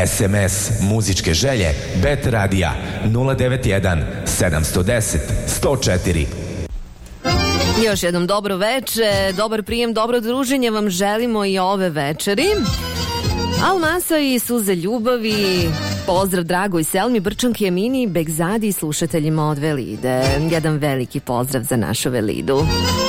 SMS muzičke želje Bet Radija 091 710 104. Još jednom dobro veče, dobar prijem, dobro druženje vam želimo i ove večeri. Almasa i suze ljubavi, pozdrav dragoj Selmi, Brčanki, Emini, Begzadi i slušateljima od Velide. Jedan veliki pozdrav za našu Velidu.